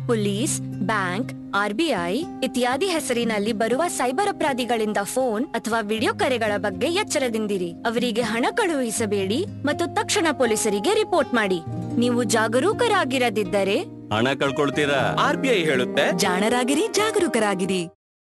Police, bank, RBI ಇತ್ಯಾದಿ ಹೆಸರಿನಲ್ಲಿ ಬರುವ ಸೈಬರ್ ಅಪರಾಧಿಗಳಿಂದ ಫೋನ್ ಅಥವಾ ವಿಡಿಯೋ ಕರೆಗಳ ಬಗ್ಗೆ ಎಚ್ಚರದಿಂದಿರಿ. ಅವರಿಗೆ ಹಣ ಕಳುಹಿಸಬೇಡಿ ಮತ್ತು ತಕ್ಷಣ ಪೊಲೀಸರಿಗೆ ರಿಪೋರ್ಟ್ ಮಾಡಿ. ನೀವು ಜಾಗರೂಕರಾಗಿರದಿದ್ದರೆ ಹಣ ಕಳ್ಕೊಳ್ತೀರಾ. RBI ಹೇಳುತ್ತೆ, ಜಾಣರಾಗಿರಿ, ಜಾಗರೂಕರಾಗಿರಿ.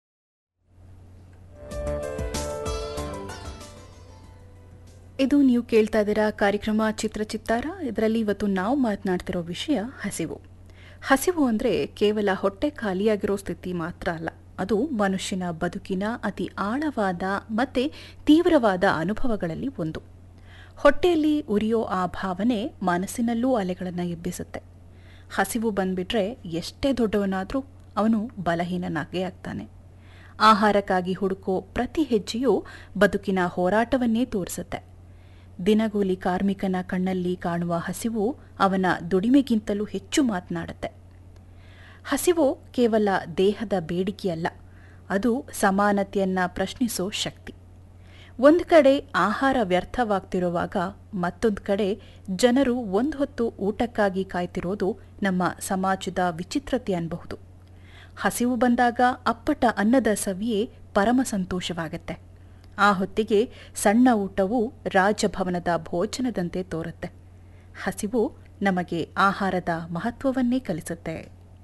ಇದು ನೀವು ಕೇಳ್ತಾ ಇದ್ದೀರಾ ಕಾರ್ಯಕ್ರಮ ಚಿತ್ರಚಿತ್ತಾರ. ಇದರಲ್ಲಿ ಇವತ್ತು ನಾವು ಮಾತನಾಡ್ತಿರೋ ವಿಷಯ ಹಸಿವು. ಹಸಿವು ಅಂದರೆ ಕೇವಲ ಹೊಟ್ಟೆ ಖಾಲಿಯಾಗಿರೋ ಸ್ಥಿತಿ ಮಾತ್ರ ಅಲ್ಲ, ಅದು ಮನುಷ್ಯನ ಬದುಕಿನ ಅತಿ ಆಳವಾದ ಮತ್ತು ತೀವ್ರವಾದ ಅನುಭವಗಳಲ್ಲಿ ಒಂದು. ಹೊಟ್ಟೆಯಲ್ಲಿ ಉರಿಯೋ ಆ ಭಾವನೆ ಮನಸ್ಸಿನಲ್ಲೂ ಅಲೆಗಳನ್ನು ಎಬ್ಬಿಸುತ್ತೆ. ಹಸಿವು ಬಂದ್ಬಿಟ್ರೆ ಎಷ್ಟೇ ದೊಡ್ಡವನಾದರೂ ಅವನು ಬಲಹೀನನಾಗೇ ಆಗ್ತಾನೆ. ಆಹಾರಕ್ಕಾಗಿ ಹುಡುಕೋ ಪ್ರತಿ ಹೆಜ್ಜೆಯೂ ಬದುಕಿನ ಹೋರಾಟವನ್ನೇ ತೋರಿಸುತ್ತೆ. ದಿನಗೂಲಿ ಕಾರ್ಮಿಕನ ಕಣ್ಣಲ್ಲಿ ಕಾಣುವ ಹಸಿವು ಅವನ ದುಡಿಮೆಗಿಂತಲೂ ಹೆಚ್ಚು ಮಾತನಾಡುತ್ತೆ. ಹಸಿವು ಕೇವಲ ದೇಹದ ಬೇಡಿಕೆಯಲ್ಲ, ಅದು ಸಮಾನತೆಯನ್ನು ಪ್ರಶ್ನಿಸೋ ಶಕ್ತಿ. ಒಂದು ಕಡೆ ಆಹಾರ ವ್ಯರ್ಥವಾಗ್ತಿರುವಾಗ ಮತ್ತೊಂದು ಕಡೆ ಜನರು ಒಂದು ಹೊತ್ತು ಊಟಕ್ಕಾಗಿ ಕಾಯ್ತಿರೋದು ನಮ್ಮ ಸಮಾಜದ ವಿಚಿತ್ರತೆ ಅನ್ನಬಹುದು. ಹಸಿವು ಬಂದಾಗ ಅಪ್ಪಟ ಅನ್ನದ ಸವಿಯೇ ಪರಮ ಸಂತೋಷವಾಗತ್ತೆ. ಆ ಹೊತ್ತಿಗೆ ಸಣ್ಣ ಊಟವು ರಾಜಭವನದ ಭೋಜನದಂತೆ ತೋರುತ್ತೆ. ಹಸಿವು ನಮಗೆ ಆಹಾರದ ಮಹತ್ವವನ್ನೇ ಕಲಿಸುತ್ತೆ.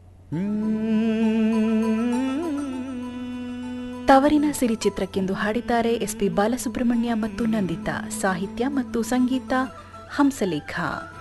ತವರಿನ ಸಿರಿ ಚಿತ್ರಕ್ಕೆಂದು ಹಾಡಿದ್ದಾರೆ SP ಬಾಲಸುಬ್ರಹ್ಮಣ್ಯ ಮತ್ತು ನಂದಿತಾ. ಸಾಹಿತ್ಯ ಮತ್ತು ಸಂಗೀತ ಹಂಸಲೇಖ.